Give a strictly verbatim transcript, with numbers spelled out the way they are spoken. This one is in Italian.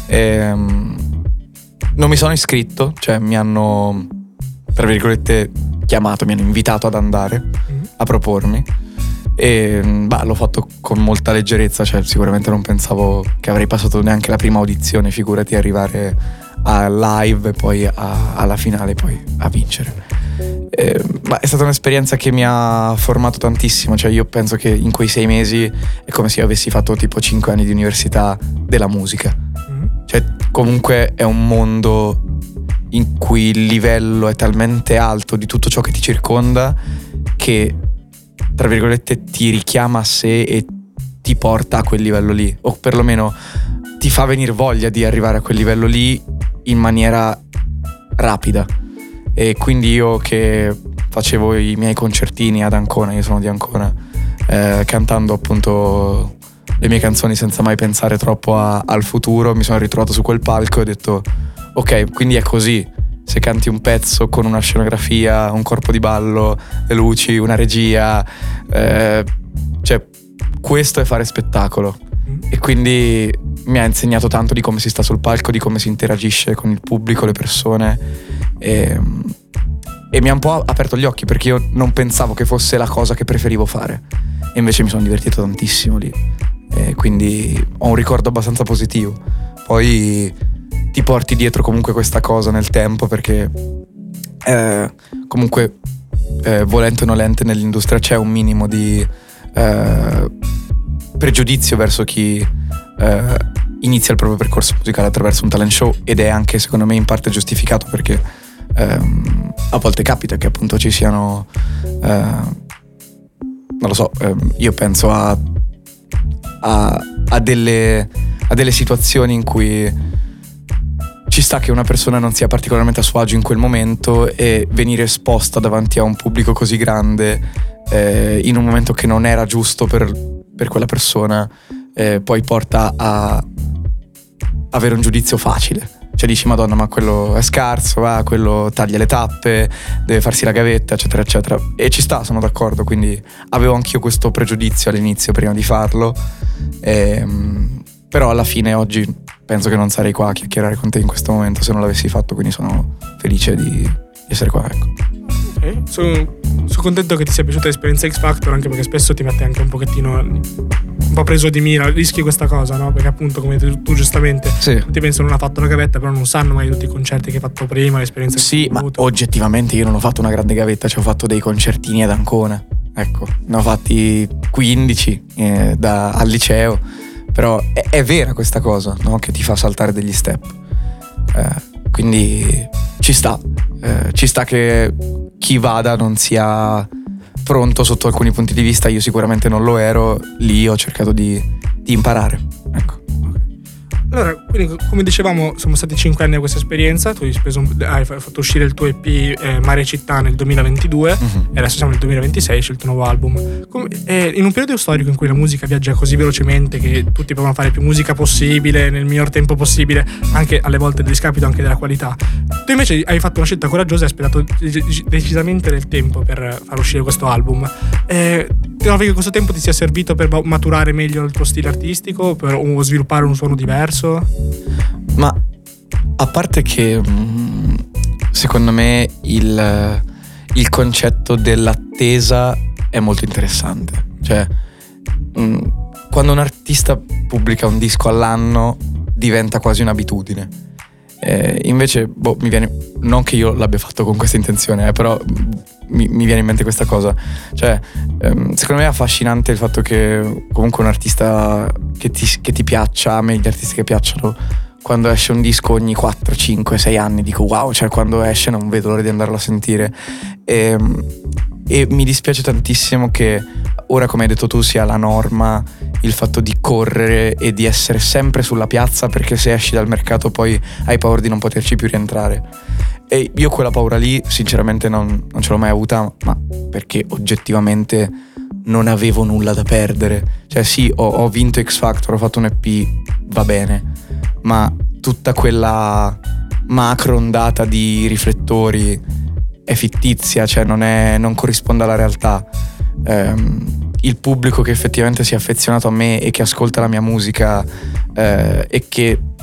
ehm, non mi sono iscritto, cioè mi hanno, tra virgolette, chiamato, mi hanno invitato ad andare, mm. a propormi. E bah, l'ho fatto con molta leggerezza, cioè sicuramente non pensavo che avrei passato neanche la prima audizione, figurati arrivare a live e poi a, alla finale poi a vincere. Eh, ma è stata un'esperienza che mi ha formato tantissimo, cioè io penso che in quei sei mesi è come se io avessi fatto tipo cinque anni di università della musica. Mm. Cioè comunque è un mondo in cui il livello è talmente alto di tutto ciò che ti circonda che, tra virgolette, ti richiama a sé e ti porta a quel livello lì, o perlomeno ti fa venire voglia di arrivare a quel livello lì in maniera rapida. E quindi io che facevo i miei concertini ad Ancona, io sono di Ancona, eh, cantando appunto le mie canzoni senza mai pensare troppo a, al futuro, mi sono ritrovato su quel palco e ho detto ok, quindi è così. Se canti un pezzo con una scenografia, un corpo di ballo, le luci, una regia, eh, cioè questo è fare spettacolo. E quindi mi ha insegnato tanto di come si sta sul palco, di come si interagisce con il pubblico, le persone, e, e mi ha un po' aperto gli occhi, perché io non pensavo che fosse la cosa che preferivo fare e invece mi sono divertito tantissimo lì, e quindi ho un ricordo abbastanza positivo. Poi ti porti dietro comunque questa cosa nel tempo, perché eh, comunque eh, volente o nolente nell'industria c'è un minimo di eh, pregiudizio verso chi eh, inizia il proprio percorso musicale attraverso un talent show, ed è anche secondo me in parte giustificato, perché ehm, a volte capita che appunto ci siano eh, non lo so, ehm, io penso a, a, a, delle, a delle situazioni in cui ci sta che una persona non sia particolarmente a suo agio in quel momento, e venire esposta davanti a un pubblico così grande eh, in un momento che non era giusto per, per quella persona, eh, poi porta a avere un giudizio facile. Cioè dici madonna, ma quello è scarso, va, quello taglia le tappe, deve farsi la gavetta, eccetera eccetera, e ci sta, sono d'accordo. Quindi avevo anch'io questo pregiudizio all'inizio prima di farlo, e, però alla fine oggi penso che non sarei qua a chiacchierare con te in questo momento se non l'avessi fatto, quindi sono felice di, di essere qua, ecco. Okay. Sono, sono contento che ti sia piaciuta l'esperienza X Factor, anche perché spesso ti mette anche un pochettino un po' preso di mira, rischi questa cosa, no? Perché appunto, come tu, tu giustamente, sì, ti pensano non ha fatto una gavetta, però non sanno mai tutti i concerti che hai fatto prima, l'esperienza sì, che hai ma avuto. oggettivamente io non ho fatto una grande gavetta, cioè ho fatto dei concertini ad Ancona, ecco, ne ho fatti quindici eh, da, al liceo, però è, è vera questa cosa, no? Che ti fa saltare degli step, eh, quindi ci sta, eh, ci sta che chi vada non sia pronto sotto alcuni punti di vista. Io sicuramente non lo ero, lì ho cercato di, di imparare, ecco. Allora, quindi come dicevamo, sono stati cinque anni a questa esperienza, tu hai, speso un, hai fatto uscire il tuo E P eh, Mare e Città nel duemilaventidue, uh-huh. E adesso siamo nel duemilaventisei, hai scelto un nuovo album. Come, eh, in un periodo storico in cui la musica viaggia così velocemente che tutti provano a fare più musica possibile, nel miglior tempo possibile, anche alle volte a discapito anche della qualità, tu invece hai fatto una scelta coraggiosa e hai aspettato decisamente del tempo per far uscire questo album. Eh, trovi che questo tempo ti sia servito per maturare meglio il tuo stile artistico, per o sviluppare un suono diverso? Ma a parte che secondo me il, il concetto dell'attesa è molto interessante. Cioè quando un artista pubblica un disco all'anno diventa quasi un'abitudine. Eh, invece boh, mi viene, non che io l'abbia fatto con questa intenzione, eh, però mi, mi viene in mente questa cosa. Cioè ehm, secondo me è affascinante il fatto che comunque un artista che ti, che ti piaccia, a me gli artisti che piacciono, quando esce un disco ogni quattro, cinque, sei anni dico wow, cioè quando esce non vedo l'ora di andarlo a sentire, e, e mi dispiace tantissimo che ora, come hai detto tu, sia la norma il fatto di correre e di essere sempre sulla piazza, perché se esci dal mercato poi hai paura di non poterci più rientrare. E io quella paura lì sinceramente non, non ce l'ho mai avuta, ma perché oggettivamente non avevo nulla da perdere. Cioè sì, ho, ho vinto X Factor, ho fatto un E P, va bene, ma tutta quella macro ondata di riflettori è fittizia, cioè non, è, non corrisponde alla realtà. Um, il pubblico che effettivamente si è affezionato a me e che ascolta la mia musica eh, e che